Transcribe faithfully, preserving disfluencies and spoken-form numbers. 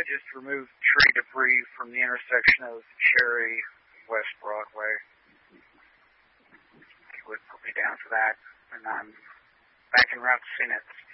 I just removed tree debris from the intersection of Cherry West Broadway. He would put me down for that, and I'm back en route to C N E T.